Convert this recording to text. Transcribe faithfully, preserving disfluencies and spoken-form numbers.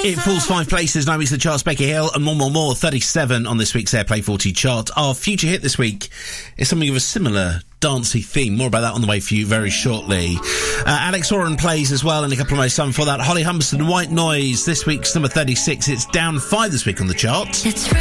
It falls five places, now reaches the charts. Becky Hill and More More More, thirty-seven on this week's Airplay forty chart. Our future hit this week is something of a similar dancey theme. More about that on the way for you very shortly. Uh, Alex Oren plays as well in a couple of moments time for that. Holly Humberstone, White Noise, this week's number thirty-six. It's down five this week on the chart. It's